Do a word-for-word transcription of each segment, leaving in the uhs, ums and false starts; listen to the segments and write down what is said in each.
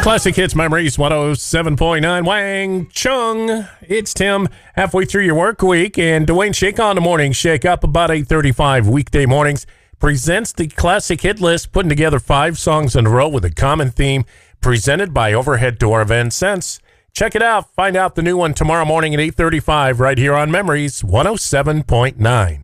Classic Hits Memories one oh seven point nine. Wang Chung. It's Tim halfway through your work week, and Dwayne Shake on the morning shake up about eight thirty-five weekday mornings presents the Classic Hit List, putting together five songs in a row with a common theme, presented by Overhead Door of Incense. Check it out. Find out the new one tomorrow morning at eight thirty-five right here on Memories one oh seven point nine.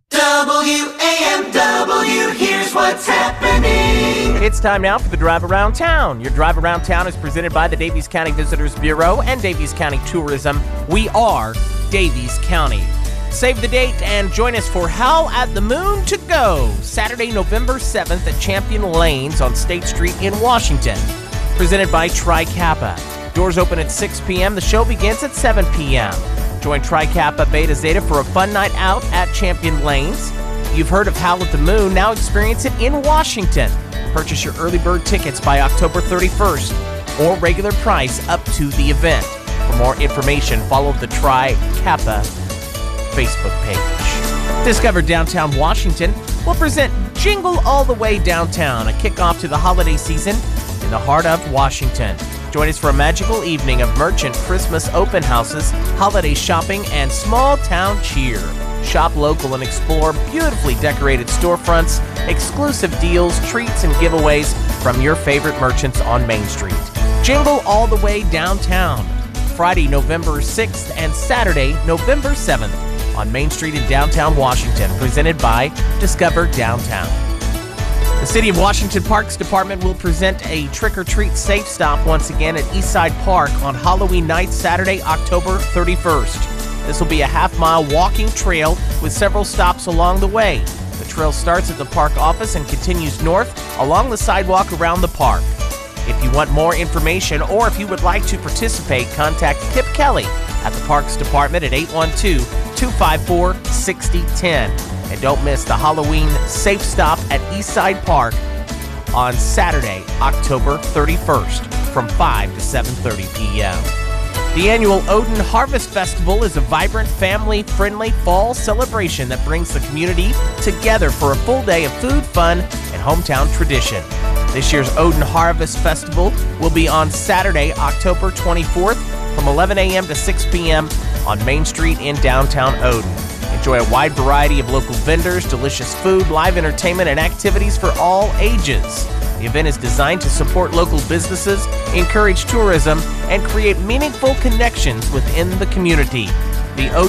W A M W, here's what's happening. It's time now for the Drive Around Town. Your Drive Around Town is presented by the Daviess County Visitors Bureau and Daviess County Tourism. We are Daviess County. Save the date and join us for Howl at the Moon to Go, Saturday, November seventh at Champion Lanes on State Street in Washington. Presented by Tri Kappa. Doors open at six p.m. The show begins at seven p.m. Join Tri Kappa Beta Zeta for a fun night out at Champion Lanes. You've heard of Howl at the Moon, now experience it in Washington. Purchase your early bird tickets by October thirty-first or regular price up to the event. For more information, follow the Tri Kappa Facebook page. Discover Downtown Washington will present Jingle All the Way Downtown, a kickoff to the holiday season in the heart of Washington. Join us for a magical evening of merchant Christmas open houses, holiday shopping, and small town cheer. Shop local and explore beautifully decorated storefronts, exclusive deals, treats, and giveaways from your favorite merchants on Main Street. Jingle All the Way Downtown, Friday, November sixth and Saturday, November seventh on Main Street in downtown Washington, presented by Discover Downtown. The City of Washington Parks Department will present a trick-or-treat safe stop once again at Eastside Park on Halloween night, Saturday, October thirty-first. This will be a half-mile walking trail with several stops along the way. The trail starts at the park office and continues north along the sidewalk around the park. If you want more information or if you would like to participate, contact Kip Kelly at the Parks Department at eight one two, two five four, six zero one zero. And don't miss the Halloween Safe Stop at Eastside Park on Saturday, October thirty-first from five to seven thirty p.m. The annual Odin Harvest Festival is a vibrant, family-friendly fall celebration that brings the community together for a full day of food, fun, and hometown tradition. This year's Odin Harvest Festival will be on Saturday, October twenty-fourth from eleven a.m. to six p.m. on Main Street in downtown Odin. Enjoy a wide variety of local vendors, delicious food, live entertainment, and activities for all ages. The event is designed to support local businesses, encourage tourism, and create meaningful connections within the community. The